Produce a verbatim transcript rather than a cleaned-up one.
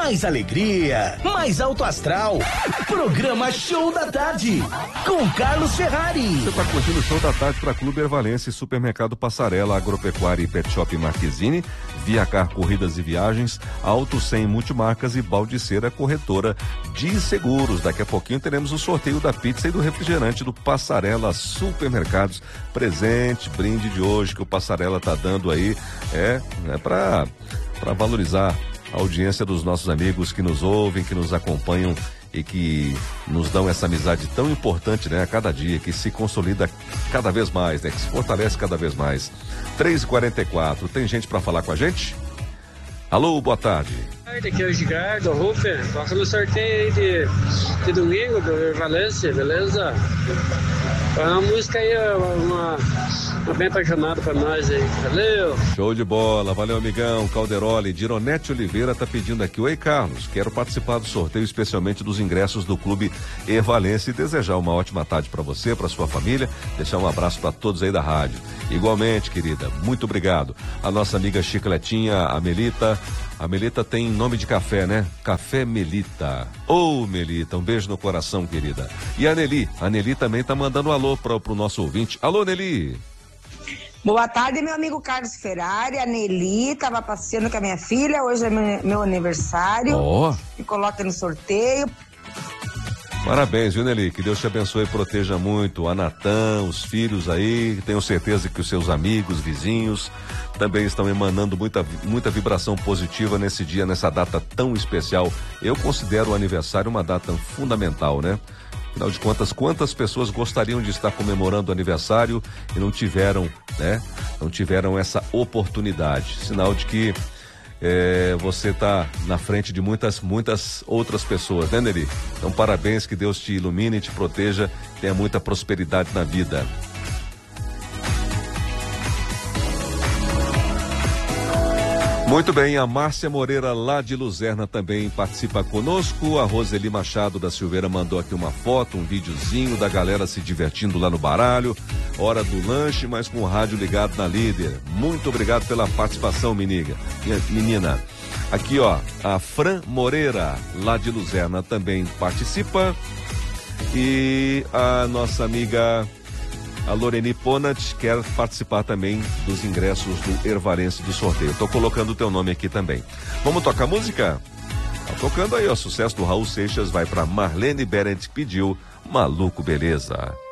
mais alegria, mais alto astral. Programa Show da Tarde, com Carlos Ferrari. Você está curtindo o Show da Tarde para Clube Ervalense, Supermercado Passarela, Agropecuária e Pet Shop Marquezine, Viacar Corridas e Viagens, Auto cem Multimarcas e Baldiceira Corretora de Seguros. Daqui a pouquinho teremos o sorteio da pizza e do refrigerante do Passarela Supermercados. Presente, brinde de hoje que o Passarela tá dando aí, é, é para para valorizar a audiência dos nossos amigos que nos ouvem, que nos acompanham e que nos dão essa amizade tão importante, né, a cada dia, que se consolida cada vez mais, né, que se fortalece cada vez mais. três e quarenta e quatro, tem gente para falar com a gente? Alô, boa tarde. Aqui é o Edgardo, o Rufer, passa no sorteio aí de, de domingo do Valência, beleza? Uma música aí, uma, uma bem apaixonada pra nós aí, valeu? Show de bola, valeu amigão, Calderoli. Dironete Oliveira tá pedindo aqui, oi Carlos, quero participar do sorteio especialmente dos ingressos do Clube Ervalense e desejar uma ótima tarde pra você, pra sua família, deixar um abraço pra todos aí da rádio. Igualmente, querida, muito obrigado. A nossa amiga Chicletinha, a Melita, a Melita tem nome de café, né? Café Melita. Ô, oh, Melita, um beijo no coração, querida. E a Nelly, a Nelly também tá mandando um alô pro, pro nosso ouvinte. Alô, Nelly. Boa tarde, meu amigo Carlos Ferrari. A Nelly tava passeando com a minha filha, hoje é meu, meu aniversário. Ó. Oh. Me coloca no sorteio. Parabéns, viu, Nelly? Que Deus te abençoe e proteja muito a Natan, os filhos aí. Tenho certeza que os seus amigos, vizinhos, também estão emanando muita, muita vibração positiva nesse dia, nessa data tão especial. Eu considero o aniversário uma data fundamental, né? Afinal de contas, quantas pessoas gostariam de estar comemorando o aniversário e não tiveram, né? Não tiveram essa oportunidade. Sinal de que É, você está na frente de muitas, muitas outras pessoas, né, Nelly? Então, parabéns, que Deus te ilumine, te proteja, tenha muita prosperidade na vida. Muito bem, a Márcia Moreira lá de Luzerna também participa conosco. A Roseli Machado da Silveira mandou aqui uma foto, um videozinho da galera se divertindo lá no baralho. Hora do lanche, mas com o rádio ligado na Líder. Muito obrigado pela participação, meniga, menina. Aqui, ó, a Fran Moreira lá de Luzerna também participa. E a nossa amiga a Loreni Ponat quer participar também dos ingressos do Ervalense do sorteio. Estou colocando o teu nome aqui também. Vamos tocar música? Tá tocando aí, ó. Sucesso do Raul Seixas vai para Marlene Berent, que pediu Maluco Beleza.